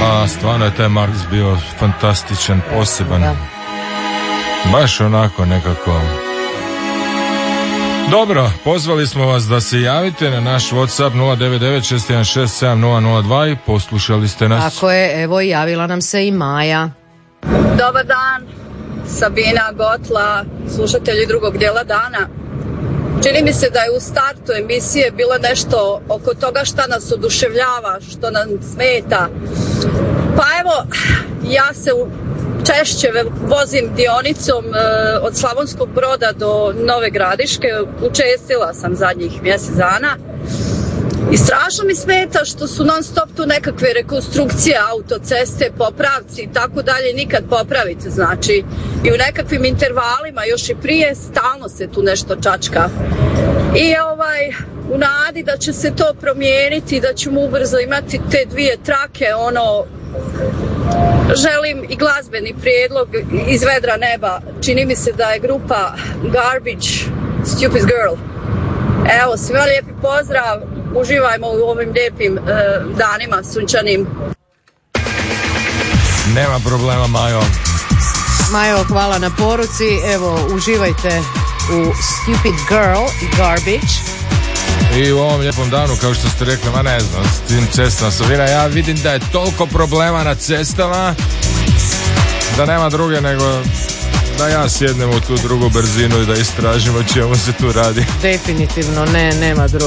Da, stvarno je taj Marks bio fantastičan, poseban. Da. Baš onako nekako. Dobro, pozvali smo vas da se javite na naš WhatsApp 099-616-7002 i poslušali ste nas. Tako je, evo javila nam se i Maja. Dobar dan, Sabina Gotla, slušatelji drugog dijela dana. Čini mi se da je u startu emisije bilo nešto oko toga šta nas oduševljava, što nam smeta. Pa evo, ja se češće vozim dionicom od Slavonskog Broda do Nove Gradiške, učestila sam zadnjih mjesec dana. I strašno mi smeta što su non stop tu nekakve rekonstrukcije autoceste, popravci i tako dalje, nikad popravite, znači. I u nekakvim intervalima, još i prije, stalno se tu nešto čačka. I u nadi da će se to promijeniti, da ćemo ubrzo imati te dvije trake, želim i glazbeni prijedlog iz vedra neba. Čini mi se da je grupa Garbage, Stupid Girl. Evo, svima lijepi pozdrav, uživajmo u ovim lijepim danima sunčanim. Nema problema, Majo. Majo, hvala na poruci. Evo, uživajte u Stupid Girl i Garbage. I u ovom lijepom danu, kao što ste rekli, ma ne znam, s tim cestama Sabina, ja vidim da je toliko problema na cestama da nema druge nego da ja sjednem u tu drugu brzinu i da istražimo čemu se tu radi. Definitivno, nema druge.